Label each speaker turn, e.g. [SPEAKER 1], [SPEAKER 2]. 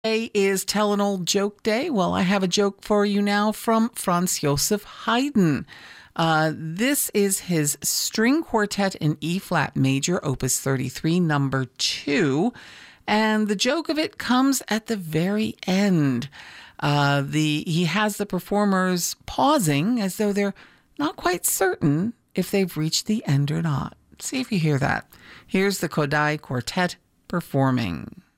[SPEAKER 1] Today is Tell an Old Joke Day. Well, I have a joke for you now from Franz Joseph Haydn. This is his string quartet in E flat major, opus 33, number 2. And the joke of it comes at the very end. He has the performers pausing as though they're not quite certain if they've reached the end or not. See if you hear that. Here's the Kodály Quartet performing.